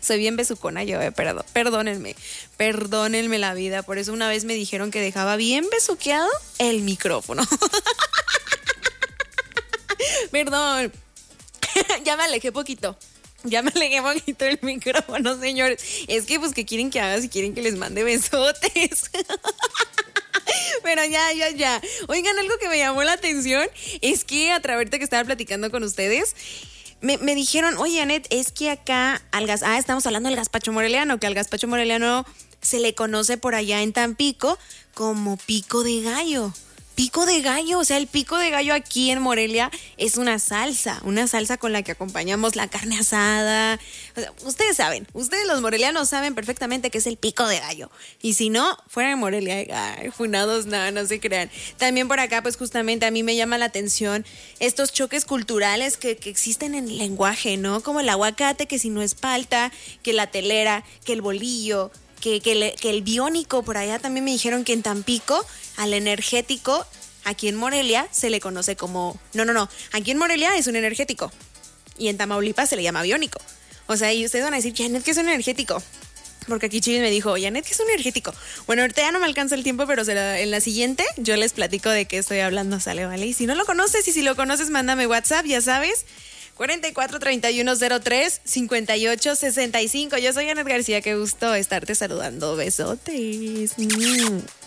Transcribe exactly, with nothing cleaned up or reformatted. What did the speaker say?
soy bien besucona yo, eh, perdón, perdónenme, perdónenme la vida. Por eso una vez me dijeron que dejaba bien besuqueado el micrófono. Perdón, ya me alejé poquito. Ya me alejé poquito del micrófono, señores. Es que, pues, ¿qué quieren que haga si quieren que les mande besotes? Pero ya, ya, ya. Oigan, algo que me llamó la atención es que a través de que estaba platicando con ustedes, me, me dijeron, oye, Anet, es que acá al gas... Ah, estamos hablando del gazpacho moreliano, que al gazpacho moreliano se le conoce por allá en Tampico como pico de gallo. Pico de gallo, o sea, el pico de gallo aquí en Morelia es una salsa, una salsa con la que acompañamos la carne asada. O sea, ustedes saben, ustedes los morelianos saben perfectamente qué es el pico de gallo. Y si no, fuera de Morelia, ay, funados, no, no se crean. También por acá, pues justamente a mí me llama la atención estos choques culturales que, que existen en el lenguaje, ¿no? Como el aguacate, que si no es palta, que la telera, que el bolillo, que, que, le, que el biónico. Por allá también me dijeron que en Tampico al energético, aquí en Morelia, se le conoce como... No, no, no. Aquí en Morelia es un energético. Y en Tamaulipas se le llama biónico. O sea, y ustedes van a decir, Janet, ¿qué es un energético? Porque aquí Chivis me dijo, Janet, ¿qué es un energético? Bueno, ahorita ya no me alcanza el tiempo, pero será en la siguiente yo les platico de qué estoy hablando, ¿sale? ¿Vale? Y si no lo conoces y si lo conoces, mándame WhatsApp, ya sabes. cuarenta y cuatro, treinta y uno, cero tres, cincuenta y ocho, sesenta y cinco. Yo soy Janet García, qué gusto estarte saludando. Besotes. Mm.